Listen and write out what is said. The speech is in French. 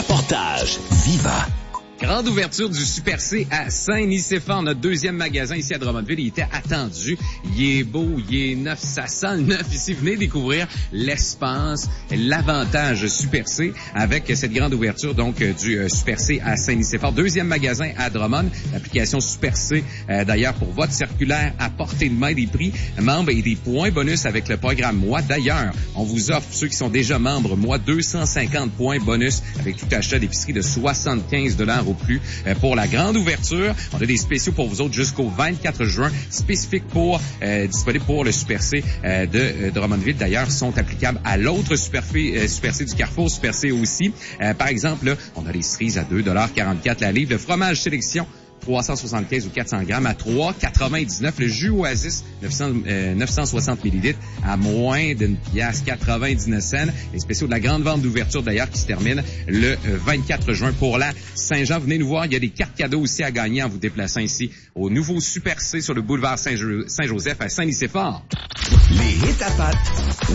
Reportage Viva. Grande ouverture du Super C à Saint-Nicéphore, notre deuxième magasin ici à Drummondville. Il était attendu. Il est beau, il est neuf, ça sent le neuf ici. Venez découvrir l'espace, l'avantage Super C avec cette grande ouverture donc du Super C à Saint-Nicéphore. Deuxième magasin à Drummond. L'application Super C, d'ailleurs, pour votre circulaire à portée de main, des prix membres et des points bonus avec le programme Moi. D'ailleurs, on vous offre, ceux qui sont déjà membres, Moi, 250 points bonus avec tout achat d'épicerie de 75 $ au plus pour la grande ouverture. On a des spéciaux pour vous autres jusqu'au 24 juin, spécifiques pour disponibles pour le Super C de Drummondville. D'ailleurs, sont applicables à l'autre Super C du Carrefour, Super C aussi. Par exemple, là, on a les cerises à 2,44 $ la livre. Le fromage sélection 375 ou 400 grammes à 3,99 $. Le jus Oasis, 960 millilitres à moins d'une pièce 99 cents. Les spéciaux de la grande vente d'ouverture, d'ailleurs, qui se termine le 24 juin pour la Saint-Jean. Venez nous voir. Il y a des cartes cadeaux aussi à gagner en vous déplaçant ici au nouveau Super C sur le boulevard Saint-Joseph à Saint-Nicéphore. Les hits à pattes.